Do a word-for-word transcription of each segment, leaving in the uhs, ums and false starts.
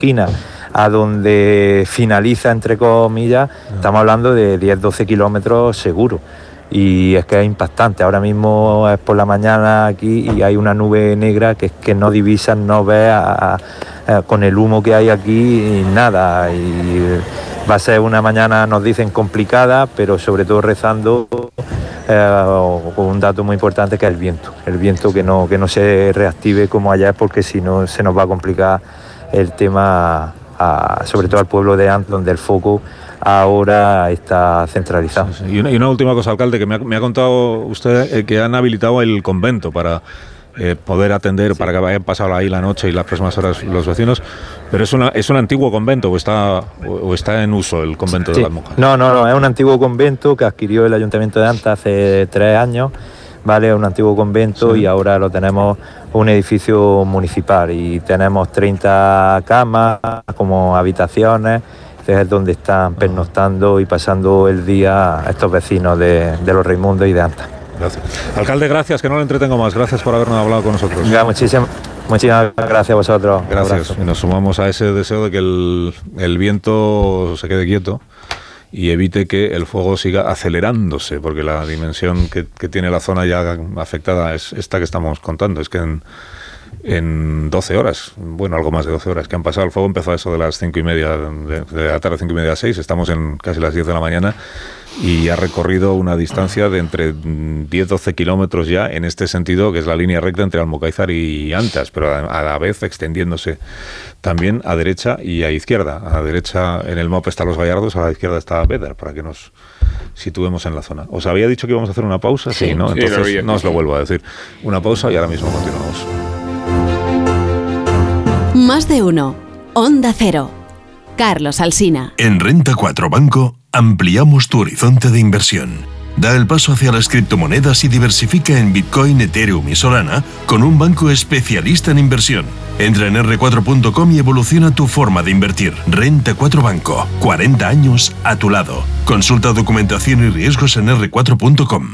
esquina a donde finaliza, entre comillas, estamos hablando de diez a doce kilómetros seguro. Y es que es impactante. Ahora mismo es por la mañana aquí y hay una nube negra que es que no divisas, no ves a, a, a, con el humo que hay aquí nada. Y va a ser una mañana, nos dicen, complicada, pero sobre todo rezando eh, con un dato muy importante que es el viento. El viento que no, que no se reactive como ayer, porque si no se nos va a complicar el tema, a, sobre todo al pueblo de Ant, donde el foco ahora está centralizado. Sí, sí. Y, una, y una última cosa, alcalde, que me ha, me ha contado usted eh, que han habilitado el convento para eh, poder atender, sí, para que vayan pasado ahí la noche y las próximas horas los vecinos, pero es, una, es un antiguo convento o está, o, o está en uso el convento, sí, de las monjas. No, no, no, es un antiguo convento que adquirió el Ayuntamiento de Anta hace tres años, ¿vale? Es un antiguo convento, sí, y ahora lo tenemos un edificio municipal y tenemos treinta camas como habitaciones. Es donde están pernoctando y pasando el día estos vecinos de, de los Raimundos y de Anta. Gracias. Alcalde, gracias, que no le entretengo más. Gracias por habernos hablado con nosotros. Ya, muchísimas, muchísimas gracias a vosotros. Gracias. Y nos sumamos a ese deseo de que el, el viento se quede quieto y evite que el fuego siga acelerándose, porque la dimensión que, que tiene la zona ya afectada es esta que estamos contando. Es que en... en doce horas, bueno, algo más de doce horas que han pasado. El fuego empezó a eso de las cinco y media de, de la tarde, cinco y media a seis, estamos en casi las diez de la mañana y ha recorrido una distancia de entre diez a doce kilómetros ya en este sentido, que es la línea recta entre Almocáizar y Antas, pero a, a la vez extendiéndose también a derecha y a izquierda. A la derecha en el mapa está Los Gallardos, a la izquierda está Bédar, para que nos situemos en la zona. ¿Os había dicho que íbamos a hacer una pausa? Sí, sí, ¿no? Entonces sí, no os lo vuelvo a decir. Una pausa y ahora mismo continuamos. Más de uno. Onda Cero. Carlos Alsina. En Renta cuatro Banco ampliamos tu horizonte de inversión. Da el paso hacia las criptomonedas y diversifica en Bitcoin, Ethereum y Solana con un banco especialista en inversión. Entra en erre cuatro punto com y evoluciona tu forma de invertir. Renta cuatro Banco. cuarenta años a tu lado. Consulta documentación y riesgos en erre cuatro punto com.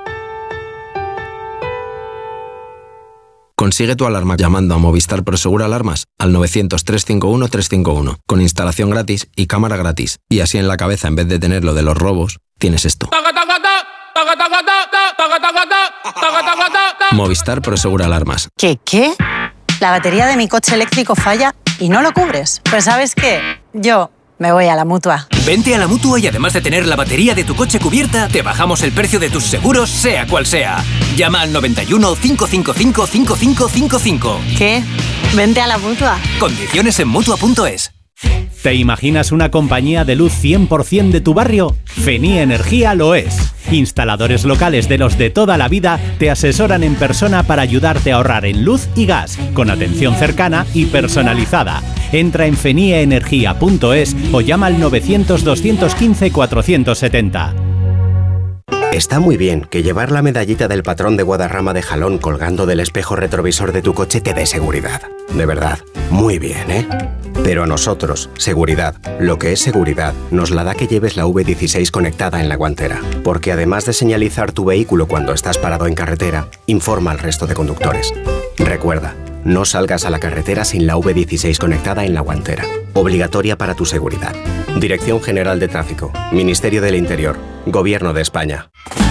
Consigue tu alarma llamando a Movistar Prosegur Alarmas al novecientos, trescientos cincuenta y uno, trescientos cincuenta y uno, con instalación gratis y cámara gratis. Y así en la cabeza, en vez de tener lo de los robos, tienes esto. Movistar Prosegur Alarmas. ¿Qué, qué? La batería de mi coche eléctrico falla y no lo cubres. Pues ¿sabes qué? Yo me voy a la Mutua. Vente a la Mutua y además de tener la batería de tu coche cubierta, te bajamos el precio de tus seguros, sea cual sea. Llama al noventa y uno, cinco cinco cinco, cinco cinco cinco cinco. ¿Qué? Vente a la Mutua. Condiciones en Mutua punto es. ¿Te imaginas una compañía de luz cien por ciento de tu barrio? Fenía Energía lo es. Instaladores locales de los de toda la vida te asesoran en persona para ayudarte a ahorrar en luz y gas, con atención cercana y personalizada. Entra en fenia energía punto es o llama al novecientos, doscientos quince, cuatrocientos setenta. Está muy bien que llevar la medallita del patrón de Guadarrama de Jalón colgando del espejo retrovisor de tu coche te dé seguridad. De verdad, muy bien, ¿eh? Pero a nosotros, seguridad, lo que es seguridad, nos la da que lleves la V dieciséis conectada en la guantera. Porque además de señalizar tu vehículo cuando estás parado en carretera, informa al resto de conductores. Recuerda, no salgas a la carretera sin la V dieciséis conectada en la guantera. Obligatoria para tu seguridad. Dirección General de Tráfico, Ministerio del Interior, Gobierno de España.